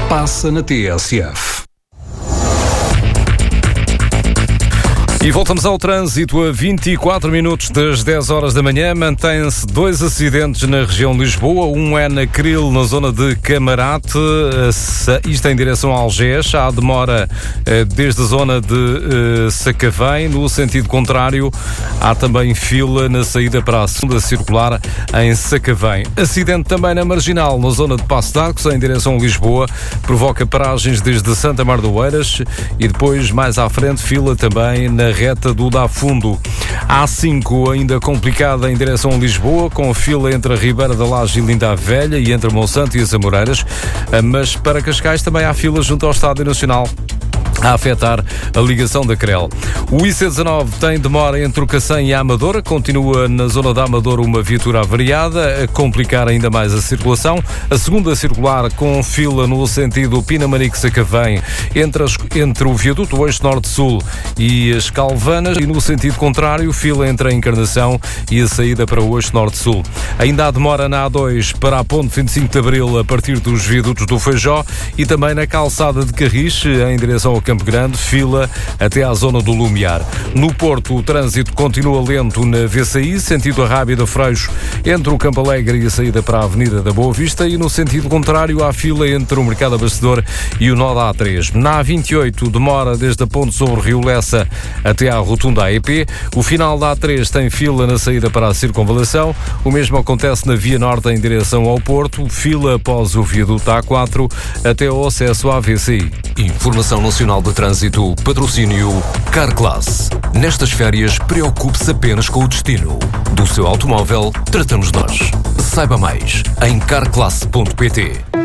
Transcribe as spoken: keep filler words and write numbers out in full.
passa na T S F. E voltamos ao trânsito a vinte e quatro minutos das dez horas da manhã. Mantêm-se dois acidentes na região de Lisboa. Um é na Cril, na zona de Camarate, isto em direção a Algés. Há demora desde a zona de Sacavém. No sentido contrário, há também fila na saída para a segunda circular em Sacavém. Acidente também na Marginal, na zona de Passo de Arcos, em direção a Lisboa. Provoca paragens desde Santa Mar do Eiras e depois, mais à frente, fila também na reta do Dá Fundo. A A cinco ainda complicada em direção a Lisboa, com fila entre a Ribeira da Laje e Linda a Velha e entre Monsanto e as Amoreiras, mas para Cascais também há fila junto ao Estádio Nacional a afetar a ligação da C R E L. O I C dezanove tem demora entre o Cacém e a Amadora, continua na zona da Amadora uma viatura avariada, a complicar ainda mais a circulação. A segunda circular com fila no sentido Pinamanique-Sacavém, entre, as, entre o viaduto Oeste Norte-Sul e as Calvanas, e no sentido contrário, fila entre a Encarnação e a saída para o Oeste Norte-Sul. Ainda há demora na A dois para a Ponte vinte e cinco de Abril, a partir dos viadutos do Feijó, e também na calçada de Carris, em direção ao Campo Grande, fila até à zona do Lumiar. No Porto, o trânsito continua lento na V C I, sentido Arrábida Freixo, entre o Campo Alegre e a saída para a Avenida da Boa Vista, e no sentido contrário, há fila entre o Mercado Abastecedor e o nó da A três. Na A vinte e oito, demora desde a ponte sobre o Rio Lessa até à rotunda A E P. O final da A três tem fila na saída para a Circunvalação. O mesmo acontece na Via Norte em direção ao Porto, fila após o viaduto A quatro até ao acesso à V C I. Informação Nacional de Trânsito, patrocínio Carclass. Nestas férias, preocupe-se apenas com o destino. Do seu automóvel, tratamos nós. Saiba mais em carclass ponto pt.